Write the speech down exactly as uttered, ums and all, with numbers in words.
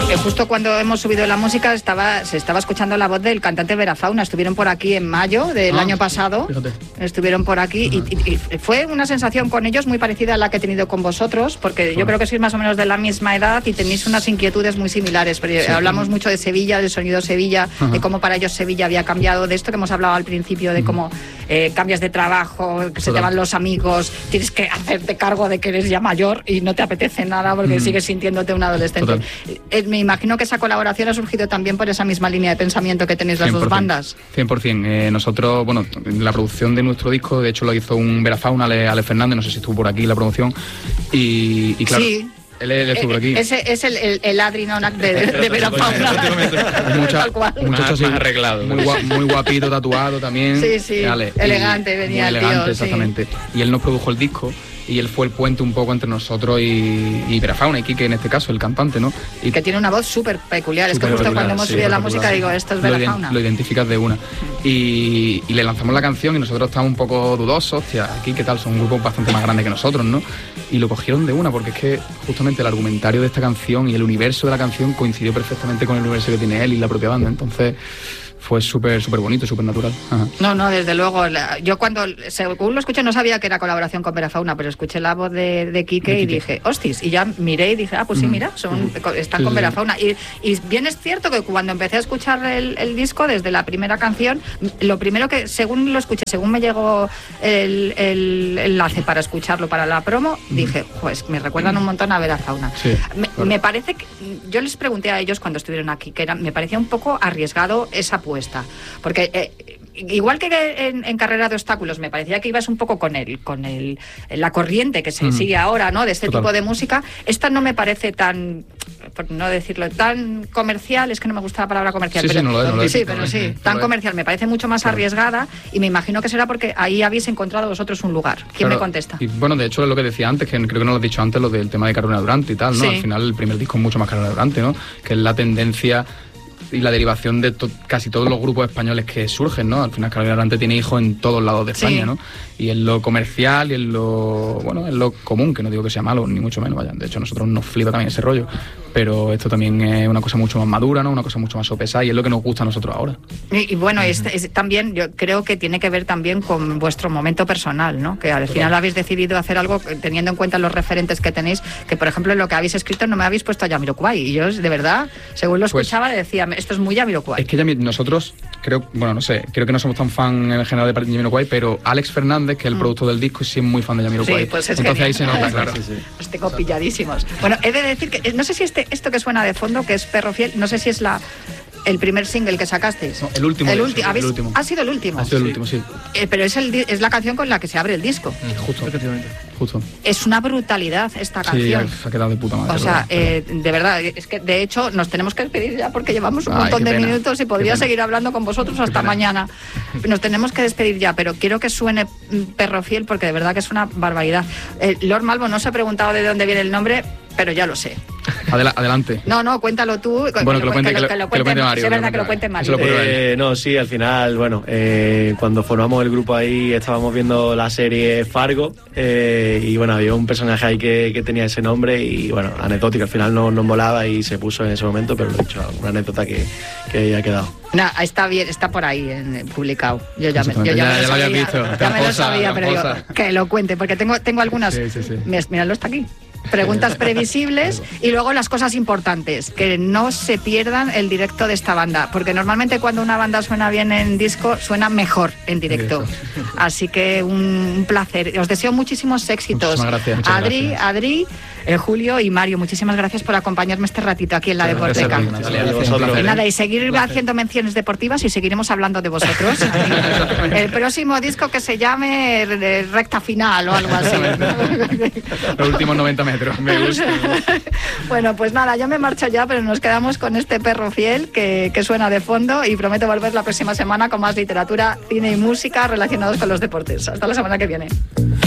Eh, justo cuando hemos subido la música estaba se estaba escuchando la voz del cantante Vera Fauna. Estuvieron por aquí en mayo del ah, año pasado. Fíjate. Estuvieron por aquí uh-huh. y, y, y fue una sensación con ellos muy parecida a la que he tenido con vosotros, porque uh-huh. yo creo que sois más o menos de la misma edad y tenéis unas inquietudes muy similares. Pero sí, hablamos uh-huh. mucho de Sevilla, del sonido Sevilla, uh-huh. de cómo para ellos Sevilla había cambiado, de esto que hemos hablado al principio, de uh-huh. cómo eh, cambias de trabajo, que se Total. te van los amigos, tienes que hacerte cargo de que eres ya mayor y no te apetece nada porque uh-huh. sigues sintiéndote un adolescente. Eh, me imagino que esa colaboración ha surgido también por esa misma línea de pensamiento que tenéis las dos bandas. cien por ciento. Eh, nosotros, bueno, la producción de nuestro disco, de hecho lo hizo un Vera Fauna, Ale, Ale Fernández, no sé si estuvo por aquí la producción, y, y claro... Sí. Él, él estuvo aquí. Ese es el, el, el Adri Nonac de, de, de Vera Fauna. Mucha, un muchacho así, arreglado. Muy, guap, muy guapito, tatuado también. Sí, sí, Ale, elegante venía el tío. Elegante, exactamente. Sí. Y él nos produjo el disco. Y él fue el puente un poco entre nosotros y, y Vera Fauna y Quique, en este caso, el cantante, ¿no? Y que tiene una voz súper peculiar. Super es que justo peculiar, cuando hemos sí, subido la música digo, esto es Vera lo Fauna. Lo identificas de una. Y, y le lanzamos la canción y nosotros estábamos un poco dudosos. Hostia, aquí qué tal, son un grupo bastante más grande que nosotros, ¿no? Y lo cogieron de una, porque es que justamente el argumentario de esta canción y el universo de la canción coincidió perfectamente con el universo que tiene él y la propia banda. Entonces... fue súper súper bonito, súper natural. Ajá. No, no, desde luego. La, yo cuando, según lo escuché, no sabía que era colaboración con Vera Fauna, pero escuché la voz de, de Quique de y dije, hostis, y ya miré y dije, ah, pues sí, mira, son, están sí, con Vera Fauna. Y, y bien es cierto que cuando empecé a escuchar el, el disco, desde la primera canción, lo primero que, según lo escuché, según me llegó el, el, el enlace para escucharlo para la promo, mm. dije, pues me recuerdan un montón a Vera Fauna. Sí, me, claro. me parece que, yo les pregunté a ellos cuando estuvieron aquí, que era, me parecía un poco arriesgado esa puesta, porque eh, igual que en, en Carrera de Obstáculos me parecía que ibas un poco con el con el la corriente que se mm. sigue ahora, ¿no? De este Total. tipo de música, esta no me parece tan, por no decirlo, tan comercial, es que no me gusta la palabra comercial, sí, pero sí, no lo es, no lo es, sí, pero sí, tan no comercial, me parece mucho más claro. arriesgada y me imagino que será porque ahí habéis encontrado vosotros un lugar. ¿Quién claro. me contesta? Y bueno, de hecho es lo que decía antes, que creo que no lo has dicho antes, lo del tema de Carolina Durante y tal, ¿no? Sí. Al final el primer disco es mucho más Carolina Durante, ¿no? Que es la tendencia y la derivación de to- casi todos los grupos españoles que surgen, ¿no? Al final Carolina Durante tiene hijos en todos lados de España, sí. ¿no? Y en lo comercial y en lo, bueno, en lo común, que no digo que sea malo, ni mucho menos, vaya. De hecho, a nosotros nos flipa también ese rollo. Pero esto también es una cosa mucho más madura, ¿no? Una cosa mucho más sopesada y es lo que nos gusta a nosotros ahora. Y, y bueno, es, es, también, yo creo que tiene que ver también con vuestro momento personal, ¿no? Que al final claro. habéis decidido hacer algo teniendo en cuenta los referentes que tenéis, que por ejemplo en lo que habéis escrito no me habéis puesto a Jamiroquai. Y yo, de verdad, según lo escuchaba, pues, decía, esto es muy Jamiroquai. Es que Yami, nosotros, creo, bueno, no sé, creo que no somos tan fan en general de Jamiroquai, pero Alex Fernández, que es el mm. productor del disco, sí es muy fan de Jamiroquai. Sí, pues es Entonces genial. ahí se nota, claro. Sí, sí. Los tengo pilladísimos. Bueno, he de decir que, no sé si este, esto que suena de fondo, que es Perro Fiel, no sé si es la el primer single que sacasteis. No, el último. El, ulti- sí, el último. ¿Ha sido el último? Ha sido el sí. último, sí. Eh, pero es, el, es la canción con la que se abre el disco. Mm, justo, efectivamente. Justo. Es una brutalidad esta canción. Sí, se ha quedado de puta madre. O sea, eh, de verdad, es que de hecho nos tenemos que despedir ya porque llevamos un Ay, montón de pena. minutos y podría seguir hablando con vosotros qué hasta pena. mañana. Nos tenemos que despedir ya, pero quiero que suene Perro Fiel porque de verdad que es una barbaridad. Eh, Lord Malvo, no os he preguntado de dónde viene el nombre, pero ya lo sé. Adela- adelante. No, no, cuéntalo tú. Bueno, que lo cuente, que lo, que lo cuente Mario. Es verdad que lo cuente Mario. Eh, no, sí, al final, bueno, eh, cuando formamos el grupo ahí estábamos viendo la serie Fargo eh, y bueno, había un personaje ahí que, que tenía ese nombre y bueno, anecdótico, al final no nos molaba y se puso en ese momento, pero lo he dicho, una anécdota que, que ya ha quedado. No, está bien, está por ahí en, publicado. Yo ya me, yo ya ya, me lo ya sabía, lo había visto. ya me lo Tramposa, sabía, pero digo, que lo cuente, porque tengo, tengo algunas. Sí, sí, sí. Míralo, está aquí. Preguntas previsibles y luego las cosas importantes, que no se pierdan el directo de esta banda, porque normalmente cuando una banda suena bien en disco, suena mejor en directo. Así que un, un placer. Os deseo muchísimos éxitos. Muchísimas gracias. Muchas Adri, gracias. Adri, eh, Julio y Mario, muchísimas gracias por acompañarme este ratito aquí en la Deporteca. Y nada, y seguir haciendo menciones deportivas y seguiremos hablando de vosotros. El próximo disco que se llame Recta Final o algo así. Los últimos noventa metros. Me gusta. Bueno, pues nada, yo me marcho ya, pero nos quedamos con este Perro Fiel que, que suena de fondo y prometo volver la próxima semana con más literatura, cine y música relacionados con los deportes. Hasta la semana que viene.